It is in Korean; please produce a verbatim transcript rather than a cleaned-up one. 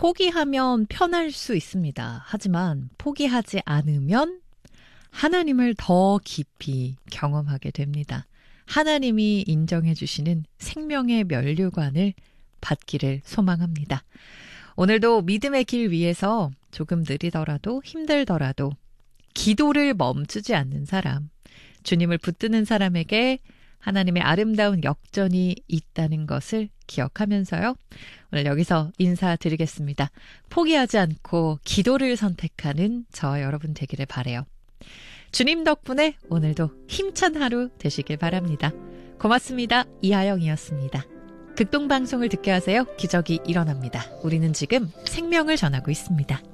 포기하면 편할 수 있습니다. 하지만 포기하지 않으면 하나님을 더 깊이 경험하게 됩니다. 하나님이 인정해 주시는 생명의 면류관을 받기를 소망합니다. 오늘도 믿음의 길 위에서 조금 느리더라도 힘들더라도 기도를 멈추지 않는 사람, 주님을 붙드는 사람에게 하나님의 아름다운 역전이 있다는 것을 기억하면서요. 오늘 여기서 인사드리겠습니다. 포기하지 않고 기도를 선택하는 저와 여러분 되기를 바라요. 주님 덕분에 오늘도 힘찬 하루 되시길 바랍니다. 고맙습니다. 이하영이었습니다. 극동방송을 듣게 하세요. 기적이 일어납니다. 우리는 지금 생명을 전하고 있습니다.